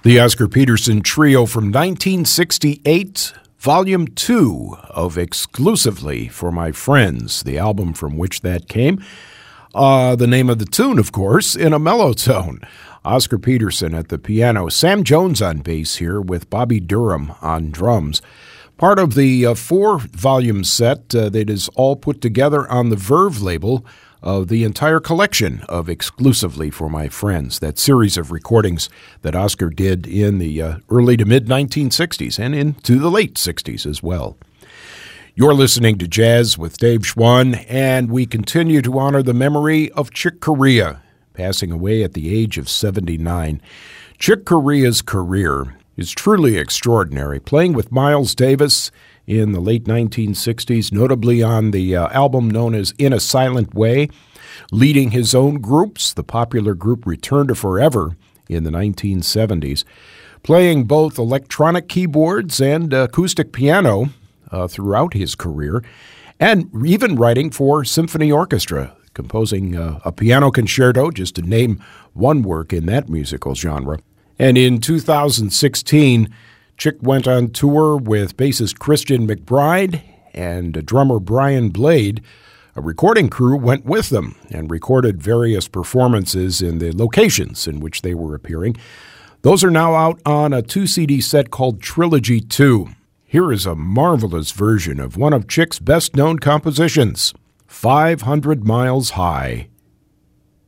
The Oscar Peterson Trio from 1968, Volume 2 of Exclusively for My Friends, the album from which that came. The name of the tune, of course, In a Mellow Tone. Oscar Peterson at the piano, Sam Jones on bass here with Bobby Durham on drums. Part of the 4-volume set that is all put together on the Verve label of the entire collection of Exclusively for My Friends, that series of recordings that Oscar did in the early to mid-1960s and into the late 60s as well. You're listening to Jazz with Dave Schwann, and we continue to honor the memory of Chick Corea, passing away at the age of 79. Chick Corea's career is truly extraordinary, playing with Miles Davis in the late 1960s, notably on the album known as In a Silent Way, leading his own groups, the popular group Return to Forever in the 1970s, playing both electronic keyboards and acoustic piano throughout his career, and even writing for symphony orchestra, composing a piano concerto, just to name one work in that musical genre. And in 2016, Chick went on tour with bassist Christian McBride and drummer Brian Blade. A recording crew went with them and recorded various performances in the locations in which they were appearing. Those are now out on a 2-CD set called Trilogy 2. Here is a marvelous version of one of Chick's best-known compositions, 500 Miles High.